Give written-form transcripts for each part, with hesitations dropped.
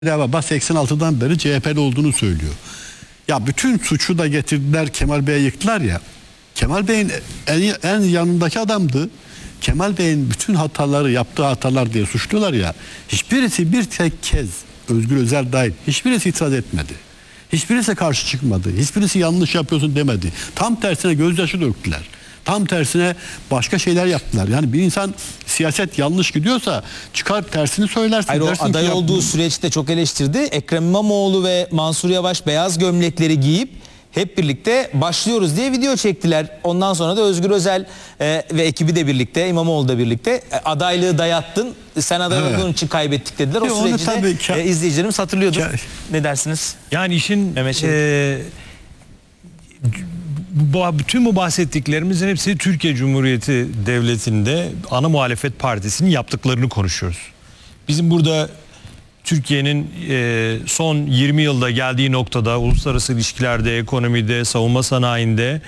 Bas 86'dan beri CHP'li olduğunu söylüyor. Ya bütün suçu da getirdiler, Kemal Bey'e yıktılar ya. Kemal Bey'in en yanındaki adamdı. Kemal Bey'in bütün hataları, yaptığı hatalar diye suçluyorlar ya. Hiçbirisi bir tek kez, Özgür Özel dahil, hiçbirisi itiraz etmedi. Hiçbirisi karşı çıkmadı. Hiçbirisi yanlış yapıyorsun demedi. Tam tersine gözyaşı döktüler. Tam tersine başka şeyler yaptılar. Yani bir insan siyaset yanlış gidiyorsa çıkar tersini söylersin. Hayır, o aday olduğu süreçte çok eleştirdi. Ekrem İmamoğlu ve Mansur Yavaş beyaz gömlekleri giyip hep birlikte başlıyoruz diye video çektiler. Ondan sonra da Özgür Özel ve ekibi de birlikte, İmamoğlu da birlikte adaylığı dayattın. Sen aday olduğun için kaybettik dediler. O süreci de izleyicilerimiz hatırlıyordur. Ne dersiniz? Yani işin bütün bu bahsettiklerimizin hepsi Türkiye Cumhuriyeti Devleti'nde ana muhalefet partisinin yaptıklarını konuşuyoruz. Bizim burada Türkiye'nin son 20 yılda geldiği noktada uluslararası ilişkilerde, ekonomide, savunma sanayinde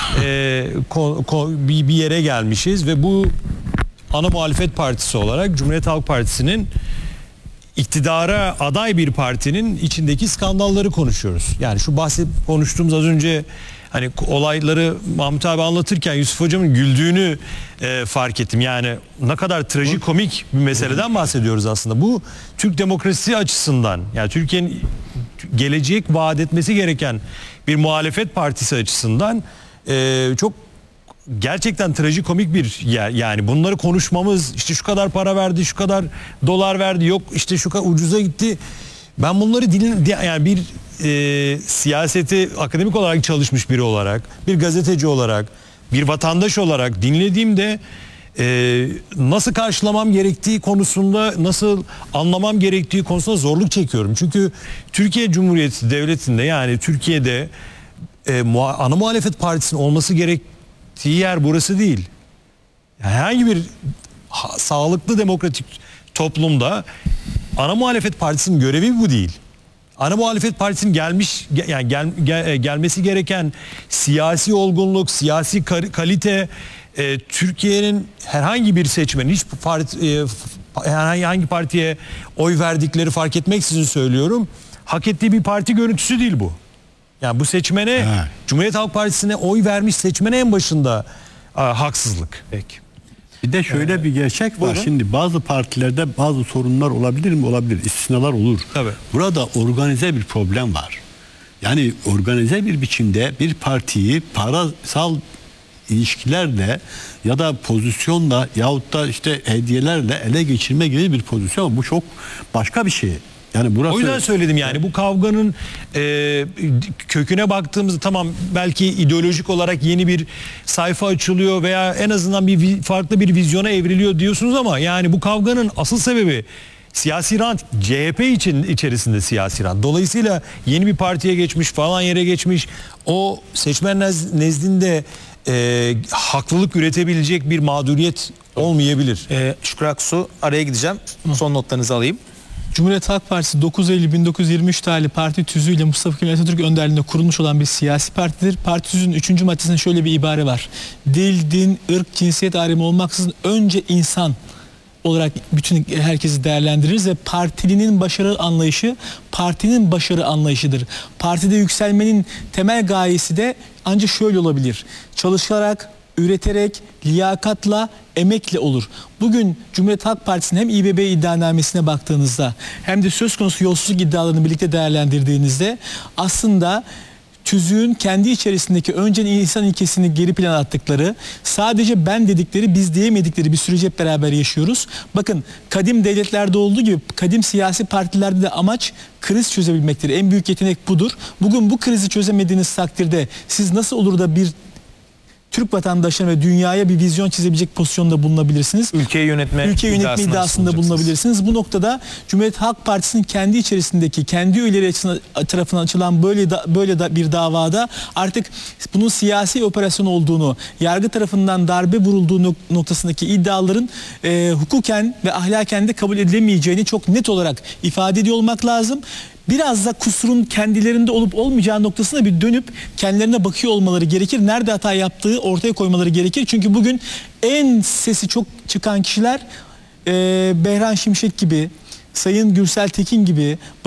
bir yere gelmişiz ve bu ana muhalefet partisi olarak Cumhuriyet Halk Partisi'nin iktidara aday bir partinin içindeki skandalları konuşuyoruz. Yani şu konuştuğumuz az önce hani olayları Mahmut abi anlatırken Yusuf Hocam'ın güldüğünü fark ettim. Yani ne kadar trajikomik bir meseleden bahsediyoruz aslında. Bu Türk demokrasisi açısından, yani Türkiye'nin gelecek vaat etmesi gereken bir muhalefet partisi açısından çok gerçekten trajikomik bir yer. Yani bunları konuşmamız, işte şu kadar para verdi, şu kadar dolar verdi, yok işte şu kadar ucuza gitti. Ben bunları yani bir siyaseti akademik olarak çalışmış biri olarak, bir gazeteci olarak, bir vatandaş olarak dinlediğimde nasıl karşılamam gerektiği konusunda, nasıl anlamam gerektiği konusunda zorluk çekiyorum. Çünkü Türkiye Cumhuriyeti Devleti'nde, yani Türkiye'de ana muhalefet partisinin olması gerektiği yer burası değil. Yani herhangi bir sağlıklı demokratik toplumda ana muhalefet partisinin görevi bu değil. Ana muhalefet partisinin gelmesi gereken siyasi olgunluk, siyasi kalite, Türkiye'nin herhangi bir seçmen, herhangi partiye oy verdikleri fark etmeksizin söylüyorum, hak ettiği bir parti görüntüsü değil bu. Yani bu seçmene, Cumhuriyet Halk Partisi'ne oy vermiş seçmene en başında haksızlık. Peki. Bir de şöyle bir gerçek var. Buyurun. Şimdi bazı partilerde bazı sorunlar olabilir mi? Olabilir. İstisnalar olur. Tabii. Burada organize bir problem var. Yani organize bir biçimde bir partiyi parasal ilişkilerle ya da pozisyonla yahut da işte hediyelerle ele geçirme gibi bir pozisyon. Bu çok başka bir şey. Yani burası... O yüzden söyledim, yani bu kavganın köküne baktığımızda tamam, belki ideolojik olarak yeni bir sayfa açılıyor veya en azından farklı bir vizyona evriliyor diyorsunuz ama yani bu kavganın asıl sebebi siyasi rant, CHP içerisinde siyasi rant. Dolayısıyla yeni bir partiye geçmiş, falan yere geçmiş, o seçmen nezdinde haklılık üretebilecek bir mağduriyet olmayabilir. Şükrü Aksu, araya gideceğim. Son notlarınızı alayım. Cumhuriyet Halk Partisi 9 Eylül 1923 tarihli parti tüzüğüyle Mustafa Kemal Atatürk önderliğinde kurulmuş olan bir siyasi partidir. Parti tüzüğünün 3. maddesinde şöyle bir ibare var. Dil, din, ırk, cinsiyet ayrımı olmaksızın önce insan olarak bütün herkesi değerlendiririz ve partinin başarı anlayışı partinin başarı anlayışıdır. Partide yükselmenin temel gayesi de ancak şöyle olabilir. Çalışarak, üreterek, liyakatla, emekle olur. Bugün Cumhuriyet Halk Partisi'nin hem İBB iddianamesine baktığınızda hem de söz konusu yolsuzluk iddialarını birlikte değerlendirdiğinizde aslında tüzüğün kendi içerisindeki önce insan ilkesini geri plana attıkları, sadece ben dedikleri, biz diyemedikleri bir süreci hep beraber yaşıyoruz. Bakın, kadim devletlerde olduğu gibi kadim siyasi partilerde de amaç kriz çözebilmektir. En büyük yetenek budur. Bugün bu krizi çözemediğiniz takdirde siz nasıl olur da bir Türk vatandaşına ve dünyaya bir vizyon çizebilecek pozisyonda bulunabilirsiniz. Ülkeyi yönetme iddiasında bulunabilirsiniz. Bu noktada Cumhuriyet Halk Partisi'nin kendi içerisindeki, kendi üyeleri tarafından açılan böyle bir davada artık bunun siyasi operasyon olduğunu, yargı tarafından darbe vurulduğu noktasındaki iddiaların hukuken ve ahlaken de kabul edilemeyeceğini çok net olarak ifade ediyor olmak lazım. Biraz da kusurun kendilerinde olup olmayacağı noktasına bir dönüp kendilerine bakıyor olmaları gerekir. Nerede hata yaptığı ortaya koymaları gerekir. Çünkü bugün en sesi çok çıkan kişiler Behran Şimşek gibi, Sayın Gürsel Tekin gibi